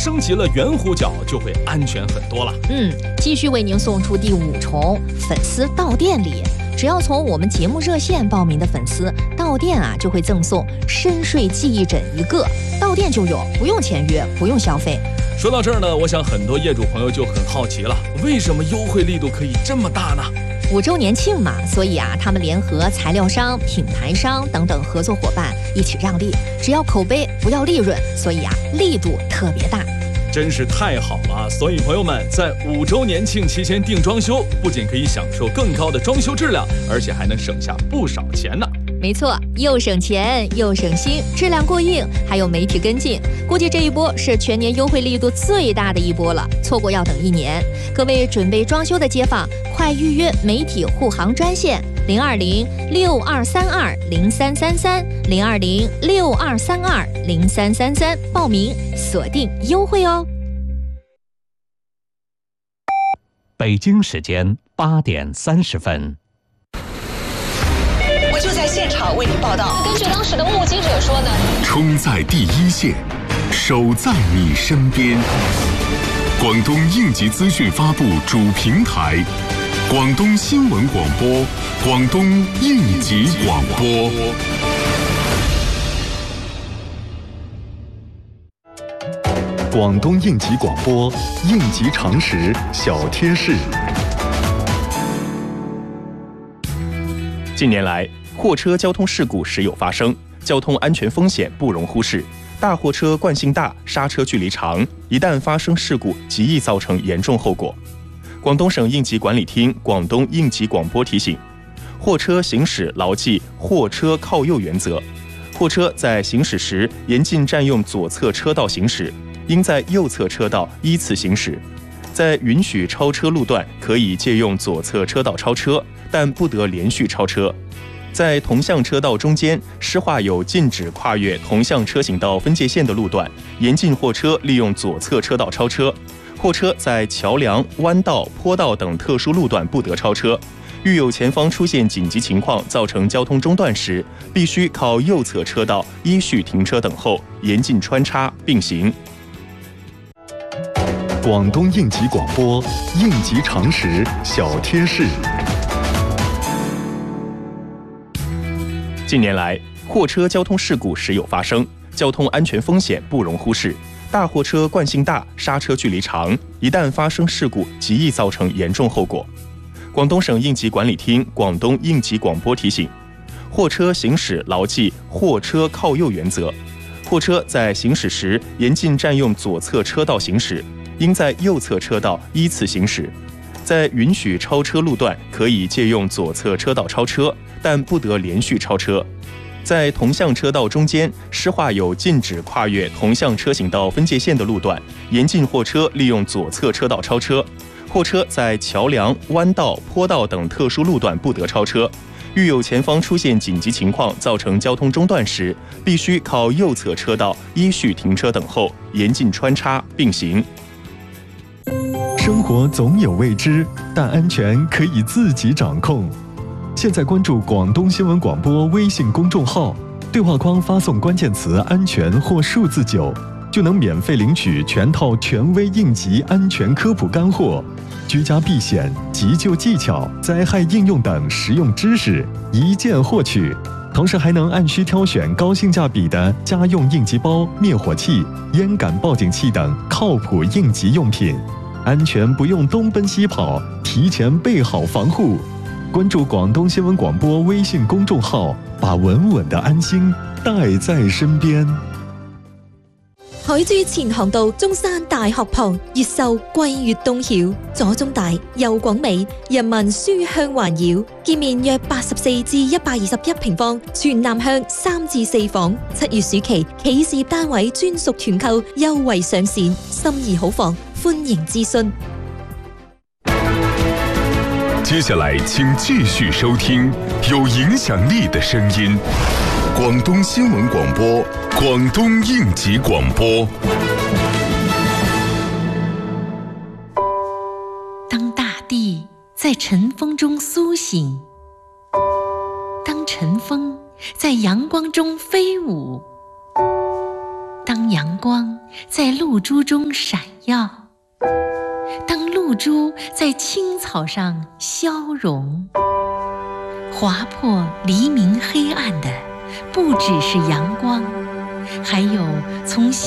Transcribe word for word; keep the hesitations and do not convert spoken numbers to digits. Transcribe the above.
升级了圆弧角，就会安全很多了。 嗯，继续为您送出第五重粉丝到店礼。只要从我们节目热线报名的粉丝到店啊，就会赠送深睡记忆枕一个，到店就有，不用签约，不用消费。 说到这儿呢，我想很多业主朋友就很好奇了，为什么优惠力度可以这么大呢？ 五周年庆嘛，所以啊，他们联合材料商、品牌商等等合作伙伴一起让利，只要口碑不要利润，所以啊，力度特别大。 真是太好了！所以朋友们，在五周年庆期间订装修，不仅可以享受更高的装修质量，而且还能省下不少钱呢。 没错，又省钱又省心，质量过硬，还有媒体跟进，估计这一波是全年优惠力度最大的一波了，错过要等一年。各位准备装修的街坊，快预约媒体护航专线零二零六二三二零三三三零二零六二三二零三三三报名锁定优惠哦。 北京时间八点三十分。 我就在现场为您报道。根据当时的目击者说呢， 冲在第一线，守在你身边。广东应急资讯发布主平台，广东新闻广播，广东应急广播。 广东应急广播，应急常识小贴士。 近年来，货车交通事故时有发生，交通安全风险不容忽视。大货车惯性大，刹车距离长，一旦发生事故，极易造成严重后果。广东省应急管理厅广东应急广播提醒：货车行驶牢记货车靠右原则，货车在行驶时严禁占用左侧车道行驶，应在右侧车道依次行驶。在允许超车路段，可以借用左侧车道超车，但不得连续超车。在同向车道中间施画有禁止跨越同向车行道分界线的路段，严禁货车利用左侧车道超车。货车在桥梁、弯道、坡道等特殊路段不得超车。遇有前方出现紧急情况造成交通中断时，必须靠右侧车道依序停车等候，严禁穿插并行。 广东应急广播，应急常识小贴士。 近年来，货车交通事故时有发生，交通安全风险不容忽视。大货车惯性大，刹车距离长，一旦发生事故，极易造成严重后果。广东省应急管理厅广东应急广播提醒：货车行驶牢记货车靠右原则，货车在行驶时严禁占用左侧车道行驶，应在右侧车道依次行驶。在允许超车路段，可以借用左侧车道超车，但不得连续超车。在同向车道中间施画有禁止跨越同向车行道分界线的路段，严禁货车利用左侧车道超车。货车在桥梁、弯道、坡道等特殊路段不得超车。遇有前方出现紧急情况造成交通中断时，必须靠右侧车道依序停车等候，严禁穿插并行。 生活总有未知，但安全可以自己掌控。现在关注广东新闻广播微信公众号，对话框发送关键词“安全”或数字九，就能免费领取全套权威应急安全科普干货、居家避险、急救技巧、灾害应用等实用知识，一键获取。同时还能按需挑选高性价比的家用应急包、灭火器、烟感报警器等靠谱应急用品。安全不用东奔西跑，提前备好防护。关注广东新闻广播微信公众號，把穩穩的安心帶在身邊。 海珠前航道中山大學旁，越秀貴越東曉，左中大右廣美，人民書香環繞，建面約八十四至一百二十一平方，全南向三至四房。七月暑期企事業單位專屬團購優惠上線，心儀好房，歡迎諮詢。 接下来，请继续收听有影响力的声音——广东新闻广播、广东应急广播。 当大地在晨风中苏醒，当晨风在阳光中飞舞，当张阳光在露珠中闪耀。当露珠在青草上消融，划破黎明黑暗的不只是阳光，还有从